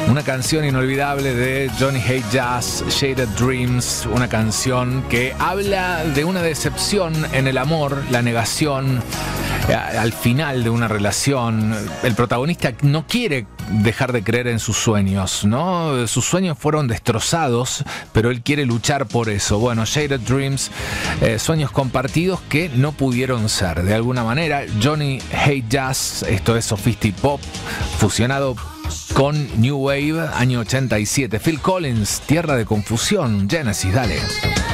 Una canción inolvidable de Johnny Hate Jazz, Shaded Dreams, una canción que habla de una decepción en el amor, la negación al final de una relación. El protagonista no quiere dejar de creer en sus sueños, ¿no? Sus sueños fueron destrozados, pero él quiere luchar por eso. Bueno, Shaded Dreams, sueños compartidos que no pudieron ser. De alguna manera, Johnny Hate Jazz, esto es Sophisti-Pop, fusionado con New Wave, año 87. Phil Collins, Tierra de Confusión, Genesis, dale.